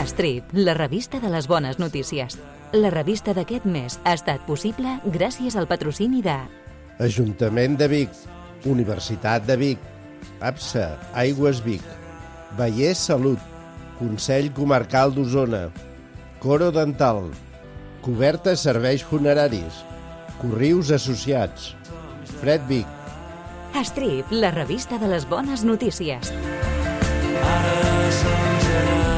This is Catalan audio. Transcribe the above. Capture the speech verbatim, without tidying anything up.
Strip, la revista de les bones notícies. La revista d'aquest mes ha estat possible gràcies al patrocini de Ajuntament de Vic, Universitat de Vic, APSA, Aigües Vic, Vallès Salut, Consell Comarcal d'Osona, Coro Dental, Cobertes Serveis Funeraris, Corrius Associats, Fred Vic. Strip, la revista de les bones notícies. Ara som generals.